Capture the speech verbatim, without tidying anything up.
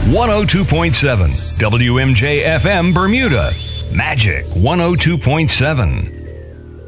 one oh two point seven W M J F M Bermuda. Magic one oh two point seven.